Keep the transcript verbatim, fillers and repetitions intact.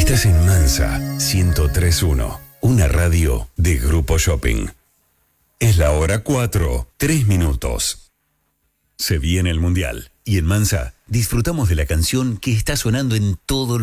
Estás en Mansa ciento tres punto uno, una radio de Grupo Shopping. Es la hora cuatro, tres minutos. Se viene el Mundial y en Mansa disfrutamos de la canción que está sonando en todo